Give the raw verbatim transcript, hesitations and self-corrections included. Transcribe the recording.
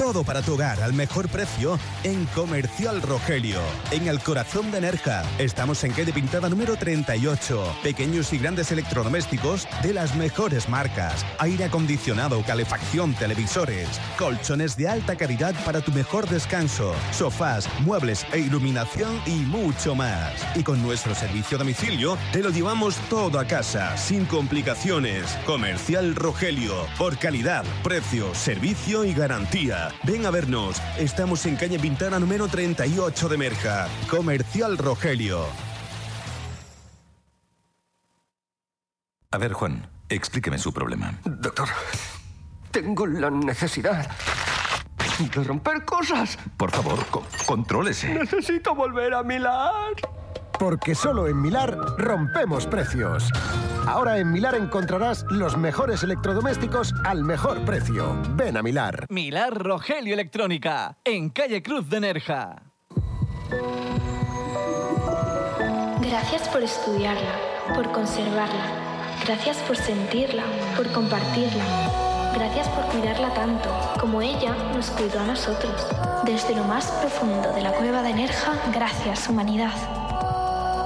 Todo para tu hogar al mejor precio en Comercial Rogelio, en el corazón de Nerja. Estamos en calle Pintada número treinta y ocho. Pequeños y grandes electrodomésticos de las mejores marcas. Aire acondicionado, calefacción, televisores, colchones de alta calidad para tu mejor descanso, sofás, muebles e iluminación y mucho más. Y con nuestro servicio a domicilio te lo llevamos todo a casa, sin complicaciones. Comercial Rogelio, por calidad, precio, servicio y garantía. Ven a vernos, estamos en calle Pintana número treinta y ocho de Nerja. Comercial Rogelio. A ver, Juan, explíqueme su problema. Doctor, tengo la necesidad de romper cosas. Por favor, co- contrólese. Necesito volver a Milar. Porque solo en Milar rompemos precios. Ahora en Milar encontrarás los mejores electrodomésticos al mejor precio. Ven a Milar. Milar Rogelio Electrónica, en calle Cruz de Nerja. Gracias por estudiarla, por conservarla. Gracias por sentirla, por compartirla. Gracias por cuidarla tanto, como ella nos cuidó a nosotros. Desde lo más profundo de la cueva de Nerja, gracias, humanidad.